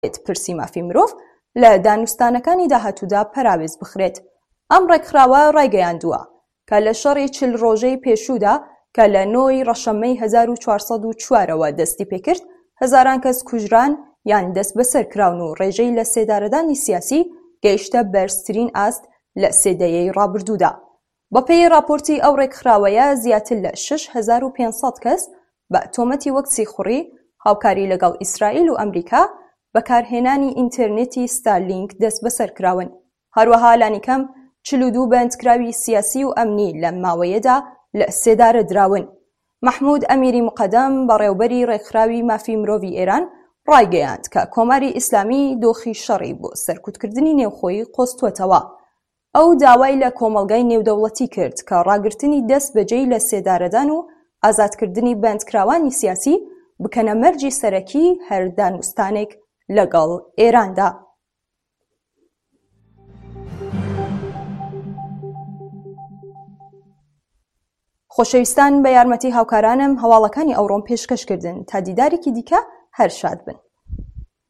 پرسی مافی مرۆڤ لە دانوستانەکانی داهاتوودا پەراوێز بخرێت. ئەم ڕێکخراوە ڕایگەیاندووە کە لە شەڕی 40 ڕۆژەی پێشوودا کە لە 9 ڕەشەمەی 1404ەوە دەستی پێکرد، هەزاران کەس کوژران یان دەست بەسەر کراون و ڕێژەی لە سێدارەدانی سیاسی گەیشتە بەرزترین ئاست لە سێدەیەی ڕابردوودا. بەپێی راپۆرتی ئەو ڕێکخراوەیە زیاتر لە 6500 کەس بە تۆمەتی وەک چیخوڕی، هاوکاری لەگەڵ ئیسرائیل و ئەمریکا، بەکارهێنانی ئینترنێتی ستارلینک دەست بەسەر کراون. هەروەها لانیکەم 42 بەندکراوی سیاسی و ئەمنی لەم ماوەیەدا لە سێدارە دراون. محمود ئەمیری مقەدەم بەڕێوەبەری ڕێکخراوی مافی مرۆڤی ئێران ڕایگەیاند کە کۆماری ئیسلامی دۆخی شەڕی بۆ سەرکوتکردنی نێوخۆیی قۆستووەتەوە. ئەو داوای لە کۆمەڵگەی نێودەوڵەتی کرد کە ڕاگررتنی دەست بەجێی لە سێدارەدان و ئازادکردنی بەندکراوانی سیاسی بکەنە مەرجی سەرەکی هەر دانوستانێک لەگەڵ ئێراندا. خۆشەویستان، بە یارمەتی هاوکارانم هەواڵەکانی ئەوڕۆم پێشکەشکردن تا دیدارێکی دیکە هەر شاد بن.